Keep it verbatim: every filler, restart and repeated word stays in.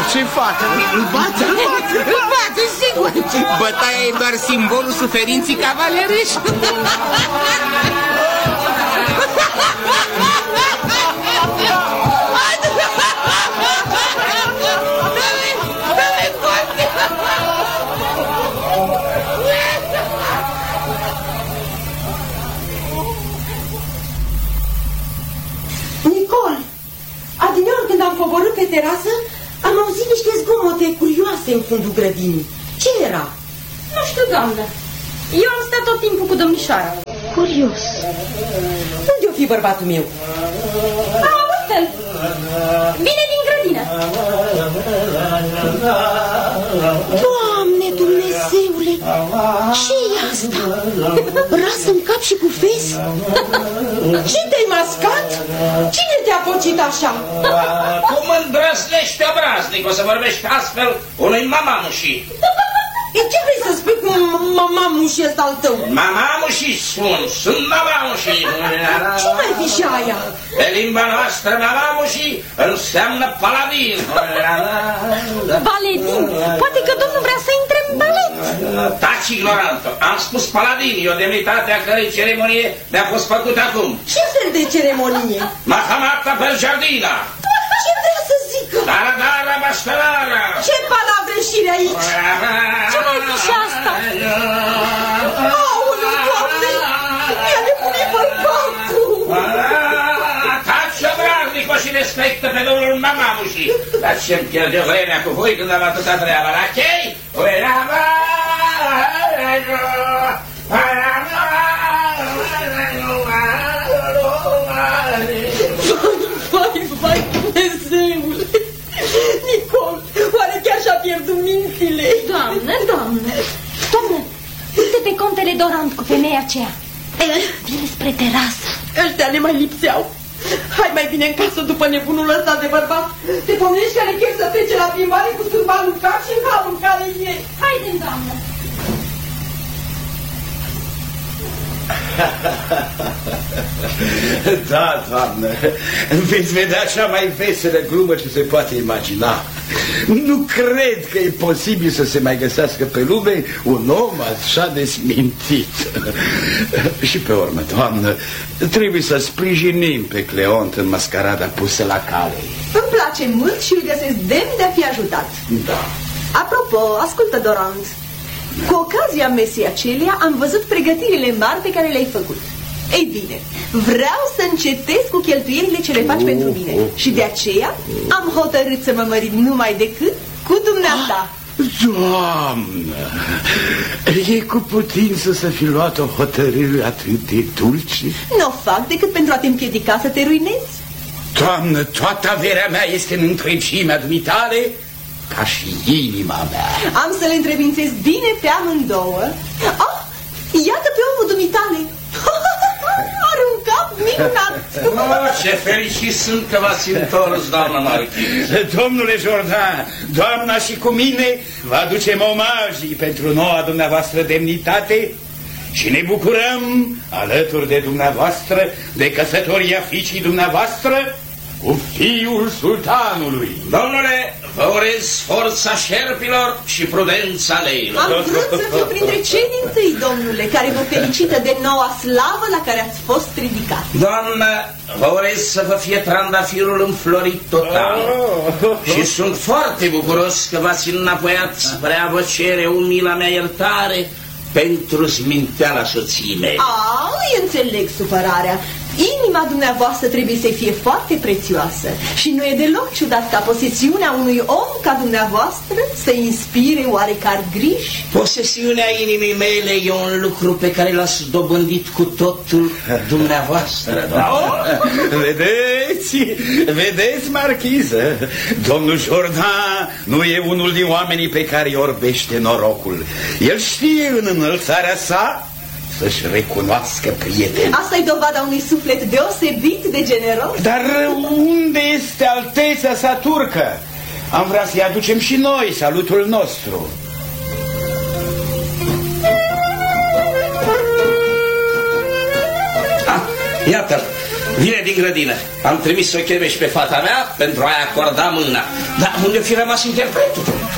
Ce fac? Îl bate? Îl bate, îl bate, sigur. Bătaia e doar simbolul suferinții cavalerești. Nicol, adineori când am coborât pe terasă, am auzit niște zgomote curioase în fundul grădinii. Ce era? Nu știu, doamnă. Eu am stat tot timpul cu domnișoara. Curios. Unde-o fi bărbatul meu? A, uite-l! Vine din grădină. Doamne Dumnezeule, ce-i asta? Ras în cap și cu fes? Ce te-ai mascat? Cine te-a pocit așa? Cum îndrăznești obraznic o să vorbești astfel unui mamamușii? E ce vrei să spui cu mamamușii ăsta al tău? Mamamușii spun, sunt mamamușii. Ce mai fi și aia? Pe limba noastră mamamușii înseamnă paladin. Baledin? Poate că domnul vrea să intre în balet. Taci, ignorantă. Am spus paladin, e o demnitate a cărei ceremonie mi-a fost făcută acum. Ce fel de ceremonie? Mahamata per giardina. Ce vrea să zică? Dara, dara, bastalara. Ce palavreșire aici? Ce mai fi și asta? Aoleu, Doamne! Mi-a nebunit bărbatul! Taci, obraznico, și respectă pe domnul mamamușii. Dar ce-mi pierd eu vremea cu voi când am atâta treaba, la chei? Vai, vai, Dumnezeule! Nicol, oare chiar și-a pierdut mințile? Doamnă, doamnă, doamnă, uite pe contele Dorant cu femeia aceea. Vine spre terasă. Ăștia ne mai lipseau. Hai mai bine în casă după nebunul ăsta de bărbat. Te pomenești care chef să plece la plimbare cu stârbanul în cap și în halul în care e. Haide, doamnă. Da, doamnă, veți vedea cea mai veselă glumă ce se poate imagina. Nu cred că e posibil să se mai găsească pe lume un om așa de smintit. Și pe urmă, doamnă, trebuie să sprijinim pe Cleont în mascarada pusă la cale. Îmi place mult și îl găsesc demn de a fi ajutat. Da. Apropo, ascultă, Dorant. Cu ocazia mesei acelea am văzut pregătirile mari pe care le-ai făcut. Ei bine, vreau să încetez cu cheltuielile ce le faci uh, pentru mine. Uh, și de aceea am hotărât să mă mărit numai decât cu dumneata. Doamnă, e cu putință să fi luat o hotărâre atât de dulce? Nu o fac decât pentru a te împiedica să te ruinezi. Doamnă, toată averea mea este în întregimea dumitale, ca și inima mea. Am să le întrebințez bine pe amândouă. Ah, iată pe omul dumitale. Are un cap minunat. Oh, ce fericit sunt că v-ați întors, doamna Marchis. Domnule Jordan, doamna și cu mine vă aducem omagii pentru noua dumneavoastră demnitate și ne bucurăm alături de dumneavoastră de căsătoria fiicii dumneavoastră cu fiul sultanului. Domnule, vă urez forța șerpilor și prudența leilor. Am vrut să fiu printre cei din tâi, domnule, care vă felicită de noua slavă la care ați fost ridicat. Doamnă, vă urez să vă fie trandafirul înflorit total. Oh. Și sunt foarte bucuros că v-ați înapoiat spre a vă cere umila mea iertare pentru sminteala soției mele. A, îi înțeleg supărarea. Inima dumneavoastră trebuie să fie foarte prețioasă și nu e deloc ciudat ca posesiunea unui om ca dumneavoastră să inspire oarecare griji. Posesiunea inimii mele e un lucru pe care l-ați dobândit cu totul dumneavoastră. Oh. Vedeți, vedeți, marchiză, domnul Jordan nu e unul din oamenii pe care îi orbește norocul. El știe în înălțarea sa să-și recunoască prietenii. Asta e dovada unui suflet deosebit de generos. Dar unde este alteța sa turcă? Am vrea să-i aducem și noi salutul nostru. Ah, iată-l, Vine din grădină. Am trimis să o cheme și pe fata mea pentru a-i acorda mâna. Dar unde fi rămas interpretul?